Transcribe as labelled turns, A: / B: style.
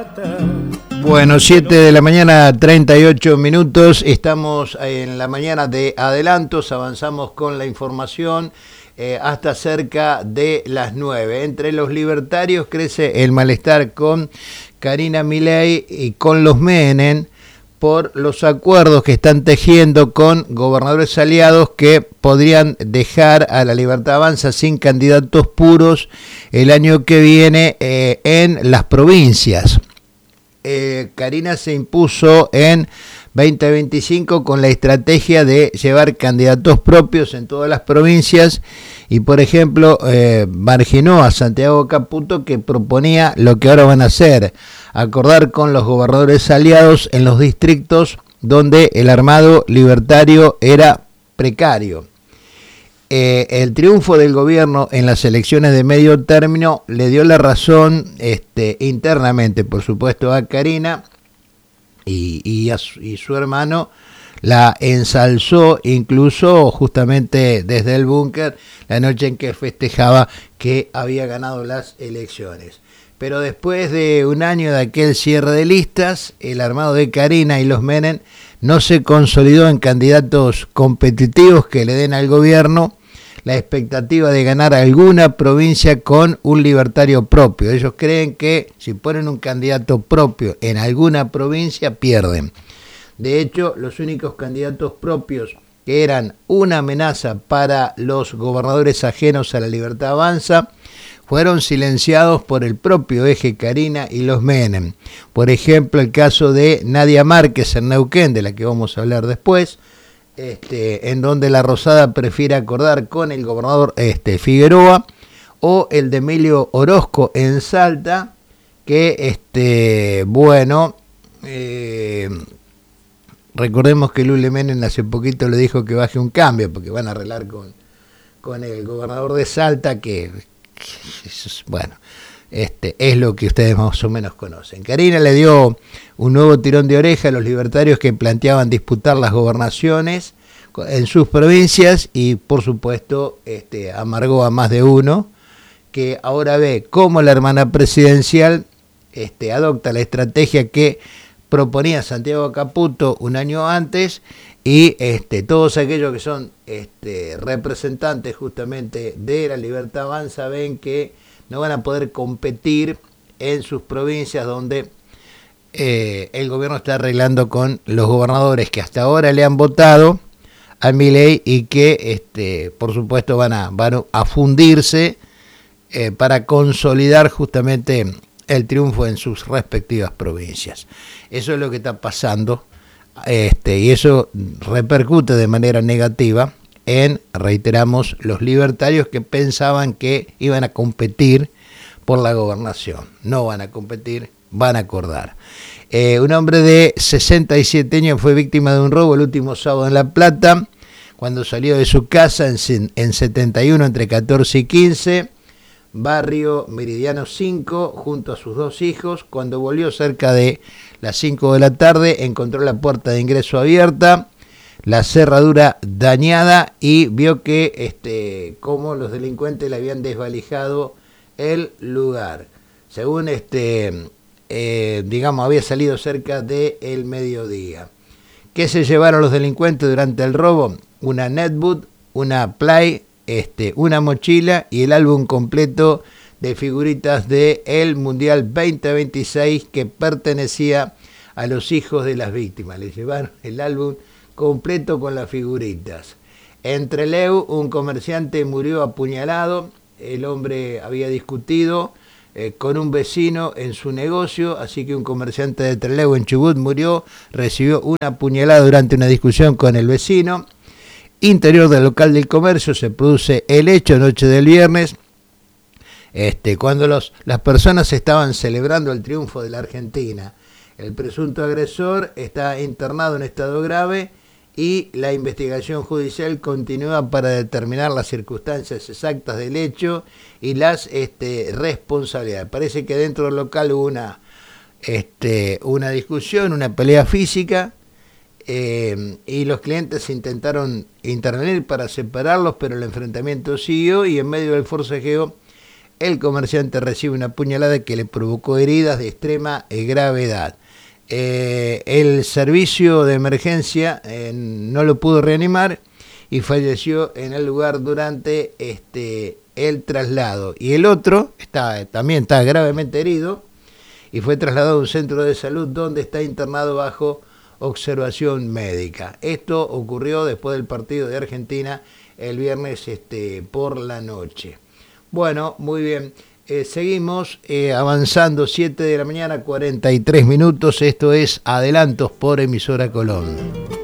A: Bueno, 7 de la mañana, 38 minutos. Estamos en la mañana de adelantos. Avanzamos con la información hasta cerca de las 9. Entre los libertarios crece el malestar con Karina Milei y con los Menem por los acuerdos que están tejiendo con gobernadores aliados que podrían dejar a la Libertad Avanza sin candidatos puros el año que viene en las provincias. Karina se impuso en 2025 con la estrategia de llevar candidatos propios en todas las provincias y, por ejemplo, marginó a Santiago Caputo, que proponía lo que ahora van a hacer: acordar con los gobernadores aliados en los distritos donde el armado libertario era precario. El triunfo del gobierno en las elecciones de medio término le dio la razón internamente, por supuesto, a Karina y su hermano la ensalzó, incluso justamente desde el búnker, la noche en que festejaba que había ganado las elecciones. Pero después de un año de aquel cierre de listas, el armado de Karina y los Menem no se consolidó en candidatos competitivos que le den al gobierno la expectativa de ganar alguna provincia con un libertario propio. Ellos creen que si ponen un candidato propio en alguna provincia, pierden. De hecho, los únicos candidatos propios que eran una amenaza para los gobernadores ajenos a la Libertad Avanza fueron silenciados por el propio eje Karina y los Menem. Por ejemplo, el caso de Nadia Márquez en Neuquén, de la que vamos a hablar después, en donde la Rosada prefiere acordar con el gobernador Figueroa, o el de Emilio Orozco en Salta, que recordemos que Lule Menem hace poquito le dijo que baje un cambio porque van a arreglar con el gobernador de Salta, es lo que ustedes más o menos conocen. Karina le dio un nuevo tirón de oreja a los libertarios que planteaban disputar las gobernaciones en sus provincias y, por supuesto, amargó a más de uno que ahora ve cómo la hermana presidencial adopta la estrategia que proponía Santiago Caputo un año antes y todos aquellos que son representantes justamente de la Libertad Avanza ven que no van a poder competir en sus provincias donde el gobierno está arreglando con los gobernadores que hasta ahora le han votado a Milei y que por supuesto van a fundirse para consolidar justamente el triunfo en sus respectivas provincias. Eso es lo que está pasando y eso repercute de manera negativa en, reiteramos, los libertarios que pensaban que iban a competir por la gobernación. No van a competir, van a acordar. Un hombre de 67 años fue víctima de un robo el último sábado en La Plata, cuando salió de su casa en 71 entre 14 y 15, barrio Meridiano 5, junto a sus dos hijos. Cuando volvió cerca de las 5 de la tarde, encontró la puerta de ingreso abierta, la cerradura dañada y vio que cómo los delincuentes le habían desvalijado el lugar. Según había salido cerca del mediodía. ¿Qué se llevaron los delincuentes durante el robo? Una netbook, una play, una mochila y el álbum completo de figuritas del Mundial 2026 que pertenecía a los hijos de las víctimas. Le llevaron el álbum completo con las figuritas. En Trelew, un comerciante murió apuñalado. El hombre había discutido con un vecino en su negocio, así que un comerciante de Trelew en Chubut murió, recibió una puñalada durante una discusión con el vecino. Interior del local del comercio se produce el hecho noche del viernes, cuando las personas estaban celebrando el triunfo de la Argentina. El presunto agresor está internado en estado grave y la investigación judicial continúa para determinar las circunstancias exactas del hecho y las responsabilidades. Parece que dentro del local hubo una discusión, una pelea física, y los clientes intentaron intervenir para separarlos, pero el enfrentamiento siguió y en medio del forcejeo el comerciante recibe una puñalada que le provocó heridas de extrema gravedad. El servicio de emergencia no lo pudo reanimar y falleció en el lugar durante el traslado. Y el otro también está gravemente herido y fue trasladado a un centro de salud donde está internado bajo observación médica. Esto ocurrió después del partido de Argentina el viernes por la noche. Bueno, muy bien. Seguimos avanzando, 7 de la mañana, 43 minutos. Esto es Adelantos por Emisora Colón.